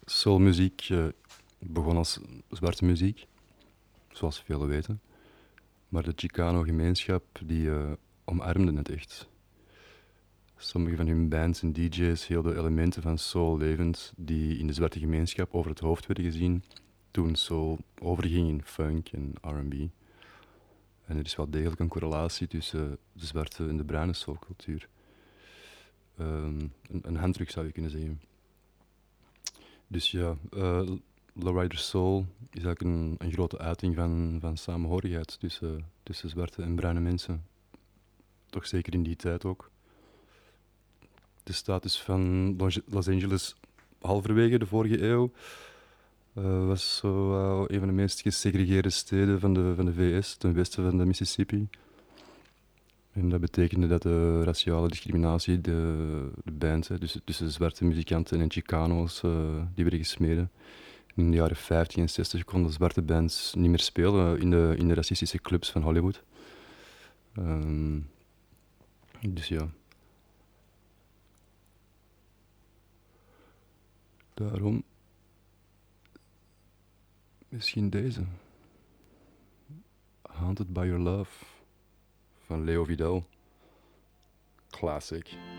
Soulmuziek begon als zwarte muziek, zoals velen weten. Maar de Chicano-gemeenschap die omarmde het echt. Sommige van hun bands en DJ's hielden elementen van soul levend die in de zwarte gemeenschap over het hoofd werden gezien toen soul overging in funk en R&B. En er is wel degelijk een correlatie tussen de zwarte en de bruine soulcultuur. Een handdruk zou je kunnen zeggen. Dus ja, Lowrider Soul is eigenlijk een grote uiting van samenhorigheid tussen zwarte en bruine mensen. Toch zeker in die tijd ook. De status van Los Angeles halverwege de vorige eeuw was zo een van de meest gesegregeerde steden van de VS, ten westen van de Mississippi. En dat betekende dat de raciale discriminatie, de bands, dus tussen zwarte muzikanten en Chicano's, die werden gesmeden. In de jaren 50 en 60 konden zwarte bands niet meer spelen in de racistische clubs van Hollywood. Dus ja. Daarom misschien deze. Haunted by Your Love van Leo Vidal. Classic.